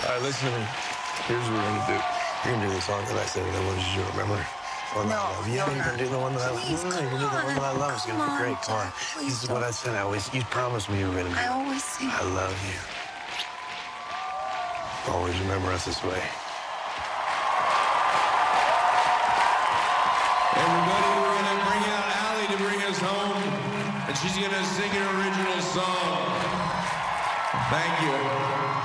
All right, listen to me. Here's what we're gonna do. You're gonna do the song that I said that I wanted you to remember. One that I love. Yeah, you're gonna do the one that I love. Please, No, you're gonna do the one that I love. It's gonna be great. Come on. This is what I said. You promised me you were gonna do. I always sing. I love you. Always remember us this way. Everybody, we're gonna bring out Allie to bring us home, and she's gonna sing an original song. Thank you.